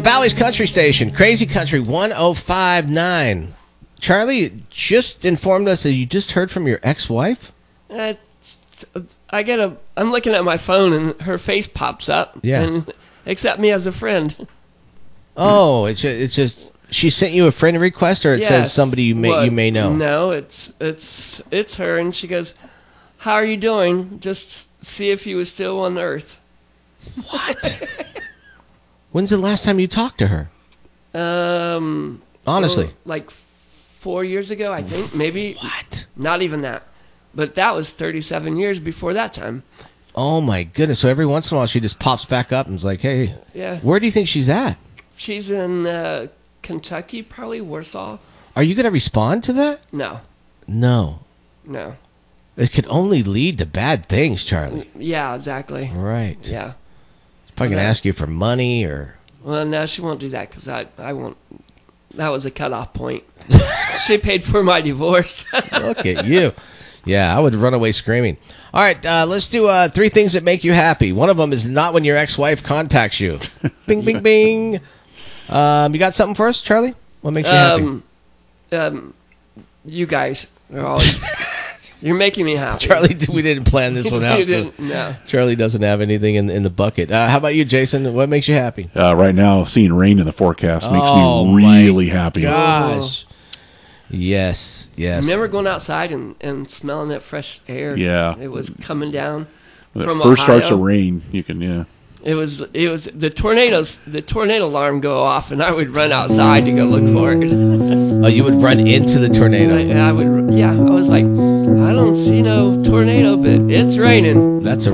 Bally's Country Station, Crazy Country 105.9. Charlie just informed us that you just heard from your ex-wife? I'm looking at my phone and her face pops up. Yeah. And accept me as a friend. Oh, it's just she sent you a friend request, or it says somebody you may know? No, it's her, and she goes, "How are you doing? Just see if you were still on Earth." What? When's the last time you talked to her? Honestly, like 4 years ago, I think. Maybe. What? Not even that. But that was 37 years before that time. Oh my goodness! So every once in a while, she just pops back up and is like, "Hey, yeah. Where do you think she's at?" She's in Kentucky, probably Warsaw. Are you going to respond to that? No. No. It could only lead to bad things, Charlie. Yeah, exactly. Right. Yeah. She's probably going to ask you for money or... Well, no, she won't do that because I won't. That was a cutoff point. She paid for my divorce. Look at you. Yeah, I would run away screaming. All right, let's do 3 things that make you happy. One of them is not when your ex-wife contacts you. Bing, bing, bing. You got something for us, Charlie? What makes you happy? You guys are always... You're making me happy. Charlie, we didn't plan this one out. No. Charlie doesn't have anything in the bucket. How about you, Jason? What makes you happy? Right now, seeing rain in the forecast makes me really happy. Gosh. Yes. Remember going outside and smelling that fresh air? Yeah. It was coming down When from it first Ohio. starts to rain, you can, It was the tornado alarm go off, and I would run outside to go look for it. Oh, you would run into the tornado? I was like, I don't see no tornado, but it's raining. That's a